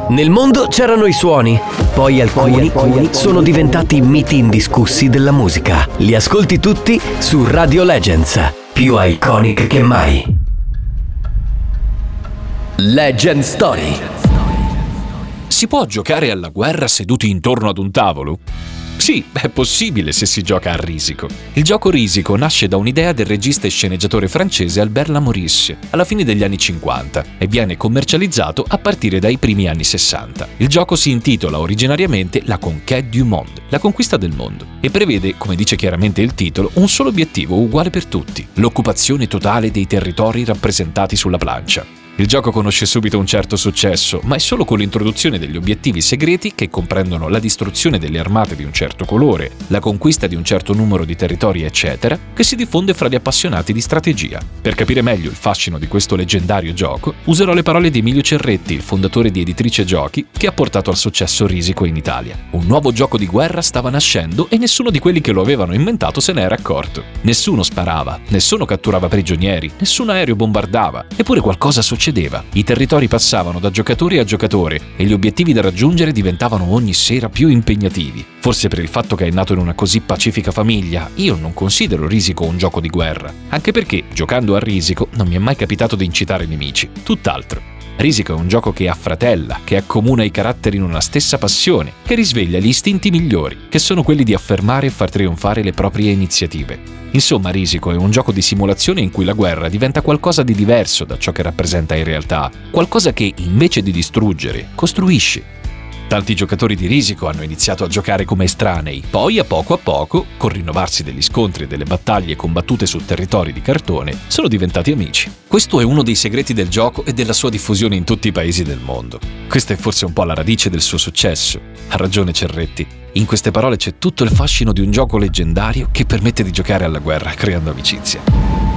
Nel mondo c'erano i suoni, poi alcuni sono diventati miti indiscussi della musica. Li ascolti tutti su Radio Legends, più iconic che mai. Legend Story. Si può giocare alla guerra seduti intorno ad un tavolo? Sì, è possibile se si gioca a Risico. Il gioco Risico nasce da un'idea del regista e sceneggiatore francese Albert Lamorisse alla fine degli anni 50 e viene commercializzato a partire dai primi anni 60. Il gioco si intitola originariamente La Conquête du Monde, la conquista del mondo, e prevede, come dice chiaramente il titolo, un solo obiettivo uguale per tutti: l'occupazione totale dei territori rappresentati sulla plancia. Il gioco conosce subito un certo successo, ma è solo con l'introduzione degli obiettivi segreti, che comprendono la distruzione delle armate di un certo colore, la conquista di un certo numero di territori, eccetera, che si diffonde fra gli appassionati di strategia. Per capire meglio il fascino di questo leggendario gioco, userò le parole di Emilio Cerretti, il fondatore di Editrice Giochi, che ha portato al successo Risico in Italia. Un nuovo gioco di guerra stava nascendo e nessuno di quelli che lo avevano inventato se ne era accorto. Nessuno sparava, nessuno catturava prigionieri, nessun aereo bombardava, eppure qualcosa succedeva. I territori passavano da giocatore a giocatore e gli obiettivi da raggiungere diventavano ogni sera più impegnativi. Forse per il fatto che è nato in una così pacifica famiglia, io non considero Risico un gioco di guerra, anche perché, giocando a Risico, non mi è mai capitato di incitare nemici, tutt'altro. Risico è un gioco che affratella, che accomuna i caratteri in una stessa passione, che risveglia gli istinti migliori, che sono quelli di affermare e far trionfare le proprie iniziative. Insomma, Risico è un gioco di simulazione in cui la guerra diventa qualcosa di diverso da ciò che rappresenta in realtà, qualcosa che, invece di distruggere, costruisce. Tanti giocatori di Risico hanno iniziato a giocare come estranei, poi a poco, col rinnovarsi degli scontri e delle battaglie combattute su territori di cartone, sono diventati amici. Questo è uno dei segreti del gioco e della sua diffusione in tutti i paesi del mondo. Questa è forse un po' la radice del suo successo. Ha ragione Cerretti. In queste parole c'è tutto il fascino di un gioco leggendario che permette di giocare alla guerra creando amicizia.